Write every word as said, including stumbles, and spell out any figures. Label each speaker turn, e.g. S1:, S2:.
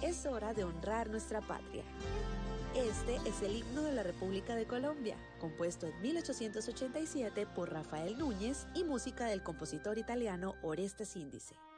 S1: Es hora de honrar nuestra patria. Este es el himno de la República de Colombia, compuesto en mil ochocientos ochenta y siete por Rafael Núñez y música del compositor italiano Oreste Síndice.